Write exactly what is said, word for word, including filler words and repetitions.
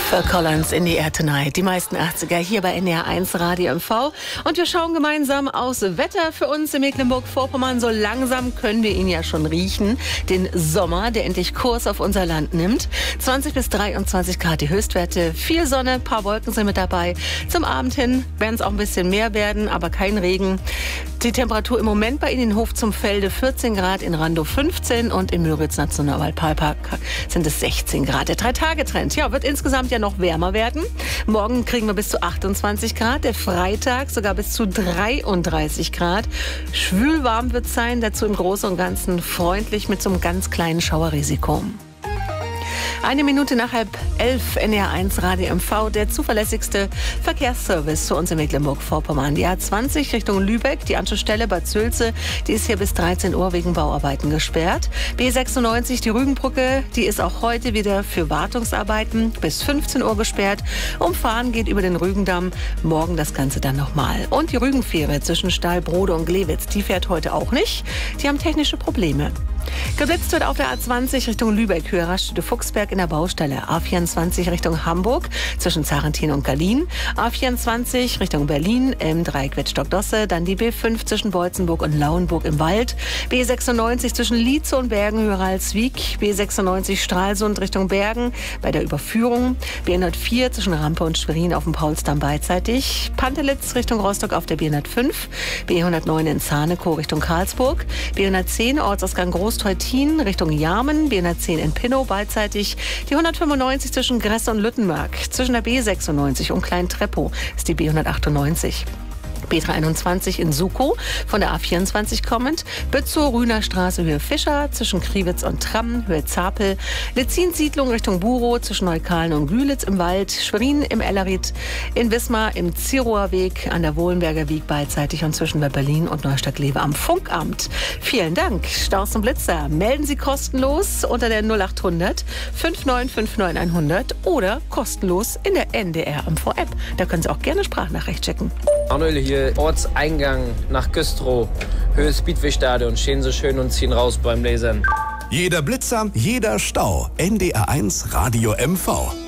Phil Collins, In the Air Tonight. Die meisten achtziger hier bei N D R eins Radio M V. Und wir schauen gemeinsam aufs Wetter für uns in Mecklenburg-Vorpommern. So langsam können wir ihn ja schon riechen. Den Sommer, der endlich Kurs auf unser Land nimmt. zwanzig bis dreiundzwanzig Grad die Höchstwerte. Viel Sonne, ein paar Wolken sind mit dabei. Zum Abend hin werden es auch ein bisschen mehr werden, aber kein Regen. Die Temperatur im Moment bei Ihnen in Hof zum Felde vierzehn Grad, in Randow fünfzehn und im Müritz Nationalpark sind es sechzehn Grad. Der Drei-Tage-Trend, ja, wird insgesamt ja noch wärmer werden. Morgen kriegen wir bis zu achtundzwanzig Grad, der Freitag sogar bis zu dreiunddreißig Grad. Schwül warm wird es sein, dazu im Großen und Ganzen freundlich mit so einem ganz kleinen Schauerrisiko. Eine Minute nach halb elf, N D R eins Radio M V, der zuverlässigste Verkehrsservice zu uns in Mecklenburg-Vorpommern. Die A zwanzig Richtung Lübeck, die Anschlussstelle Bad Sülze, die ist hier bis dreizehn Uhr wegen Bauarbeiten gesperrt. B sechsundneunzig, die Rügenbrücke, die ist auch heute wieder für Wartungsarbeiten bis fünfzehn Uhr gesperrt. Umfahren geht über den Rügendamm, morgen das Ganze dann nochmal. Und die Rügenfähre zwischen Stahlbrode und Glewitz, die fährt heute auch nicht. Die haben technische Probleme. Geblitzt wird auf der A zwanzig Richtung Lübeck, Höhe Raststätte Fuchsberg in der Baustelle. A vierundzwanzig Richtung Hamburg zwischen Zarentin und Gallien. A vierundzwanzig Richtung Berlin im Dreieck Wettstock-Dosse. Dann die B fünf zwischen Beutzenburg und Lauenburg im Wald. B sechsundneunzig zwischen Lietze und Bergen, Höhe Ralswiek. B sechsundneunzig Stralsund Richtung Bergen bei der Überführung. B hundertvier zwischen Rampe und Schwerin auf dem Paulsdamm beidseitig. Pantelitz Richtung Rostock auf der B hundertfünf. B hundertneun in Zarnekow Richtung Karlsburg. B hundertzehn Ortsausgang Großteutin Richtung Jarmen. B hundertzehn in Pinnow beidseitig. Die hundertfünfundneunzig zwischen Gresse und Lüttenmark. Zwischen der B sechsundneunzig und Klein-Treppow ist die B hundertachtundneunzig. B dreihunderteinundzwanzig in Sukow, von der A vierundzwanzig kommend. Bützow, Rühner Straße, Höhe Fischer, zwischen Kriwitz und Tramm, Höhe Zapel. Lezin-Siedlung Richtung Burow, zwischen Neukalen und Glülitz im Wald. Schwerin im Ellerit, in Wismar im Zirower Weg, an der Wohlenberger Wieg beidseitig und zwischen Berlin und Neustadt-Glewe am Funkamt. Vielen Dank. Staus und Blitzer melden Sie kostenlos unter der null achthundert neunundfünfzig neunundfünfzig hundert oder kostenlos in der N D R M V-App. Da können Sie auch gerne Sprachnachricht schicken. Manuel hier, Ortseingang nach Güstrow, Höhe Speedway-Stadion, stehen so schön und ziehen raus beim Lasern. Jeder Blitzer, jeder Stau. N D R eins Radio M V.